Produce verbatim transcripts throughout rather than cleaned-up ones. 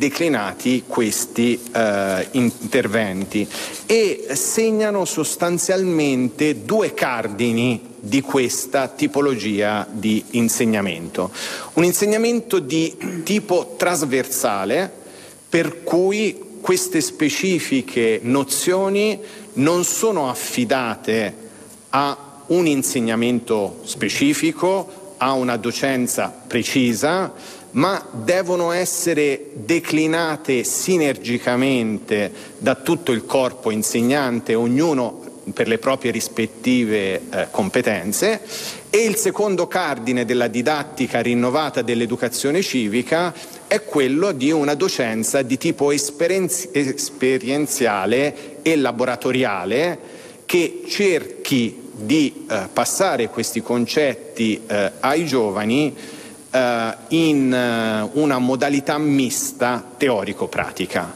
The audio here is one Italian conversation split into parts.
declinati questi eh, interventi e segnano sostanzialmente due cardini di questa tipologia di insegnamento. Un insegnamento di tipo trasversale, per cui queste specifiche nozioni non sono affidate a un insegnamento specifico, a una docenza precisa, ma devono essere declinate sinergicamente da tutto il corpo insegnante, ognuno per le proprie rispettive eh, competenze. E il secondo cardine della didattica rinnovata dell'educazione civica è quello di una docenza di tipo esperienzi- esperienziale e laboratoriale, che cerchi di eh, passare questi concetti eh, ai giovani eh, in eh, una modalità mista teorico-pratica.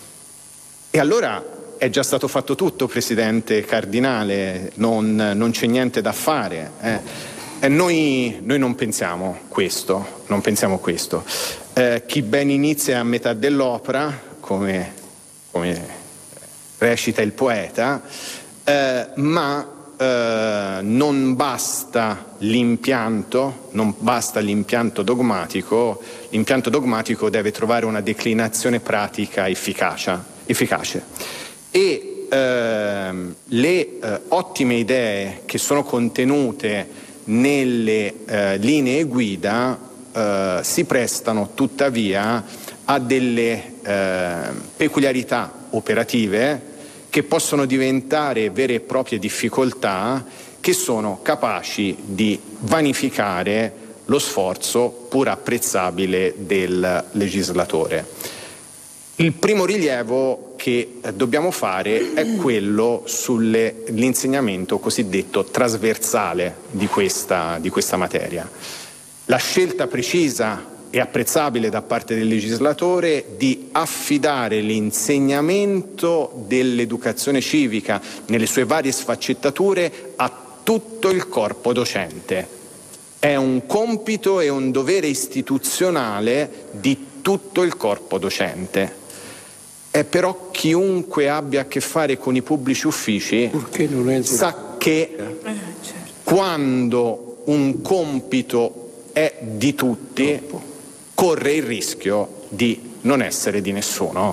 E allora è già stato fatto tutto, Presidente Cardinale, non, non c'è niente da fare. Eh. E noi, noi non pensiamo questo, non pensiamo questo. Eh, chi ben inizia è a metà dell'opera, come, come recita il poeta, eh, ma eh, non basta l'impianto, non basta l'impianto dogmatico, l'impianto dogmatico deve trovare una declinazione pratica efficacia, efficace. E ehm, le eh, ottime idee che sono contenute nelle eh, linee guida eh, si prestano tuttavia a delle eh, peculiarità operative che possono diventare vere e proprie difficoltà, che sono capaci di vanificare lo sforzo pur apprezzabile del legislatore. Il primo rilievo che dobbiamo fare è quello sull'insegnamento cosiddetto trasversale di questa, di questa materia. La scelta precisa e apprezzabile da parte del legislatore di affidare l'insegnamento dell'educazione civica nelle sue varie sfaccettature a tutto il corpo docente. È un compito e un dovere istituzionale di tutto il corpo docente. È però chiunque abbia a che fare con i pubblici uffici sa che quando un compito è di tutti corre il rischio di non essere di nessuno,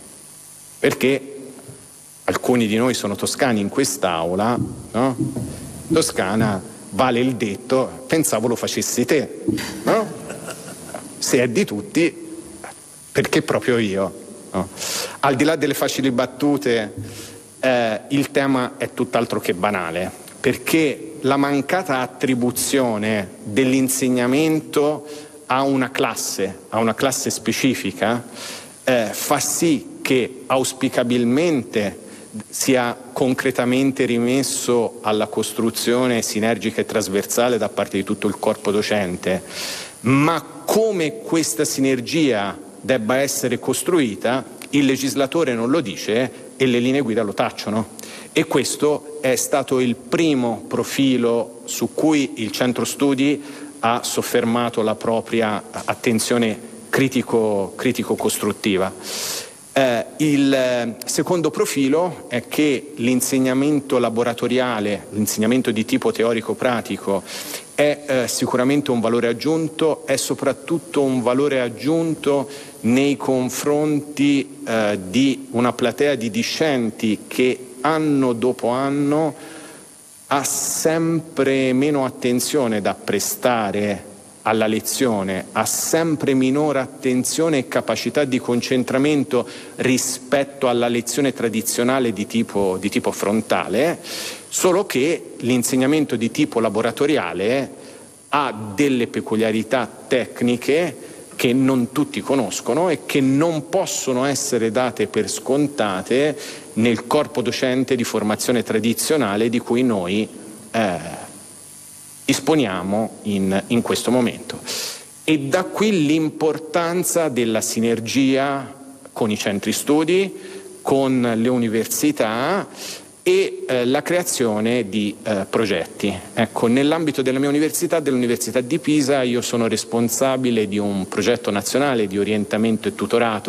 perché alcuni di noi sono toscani in quest'aula, no? Toscana vale il detto, pensavo lo facessi te, no? Se è di tutti, perché proprio io? No. Al di là delle facili battute, eh, il tema è tutt'altro che banale, perché la mancata attribuzione dell'insegnamento a una classe, a una classe specifica, eh, fa sì che auspicabilmente sia concretamente rimesso alla costruzione sinergica e trasversale da parte di tutto il corpo docente, ma come questa sinergia debba essere costruita, il legislatore non lo dice e le linee guida lo tacciono. E questo è stato il primo profilo su cui il Centro Studi ha soffermato la propria attenzione critico, critico-costruttiva. Eh, il secondo profilo è che l'insegnamento laboratoriale, l'insegnamento di tipo teorico-pratico, è eh, sicuramente un valore aggiunto, è soprattutto un valore aggiunto nei confronti eh, di una platea di discenti che anno dopo anno ha sempre meno attenzione da prestare alla lezione, ha sempre minore attenzione e capacità di concentramento rispetto alla lezione tradizionale di tipo, di tipo frontale, solo che l'insegnamento di tipo laboratoriale ha delle peculiarità tecniche che non tutti conoscono e che non possono essere date per scontate nel corpo docente di formazione tradizionale di cui noi eh, disponiamo in, in questo momento. E da qui l'importanza della sinergia con i centri studi, con le università e eh, la creazione di eh, progetti. Ecco, nell'ambito della mia università, dell'Università di Pisa, io sono responsabile di un progetto nazionale di orientamento e tutorato